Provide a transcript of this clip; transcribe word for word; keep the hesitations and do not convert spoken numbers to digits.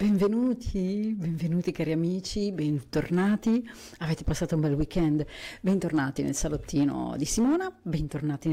Benvenuti, benvenuti cari amici, bentornati. Avete passato un bel weekend? Bentornati nel salottino di Simona, bentornati